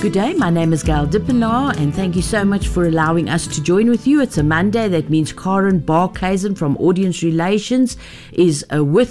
Good day, my name is Gail Dippenaar, and thank you so much for allowing us to join with you. It's a Monday, that means Karen Barkhuizen from Audience Relations is with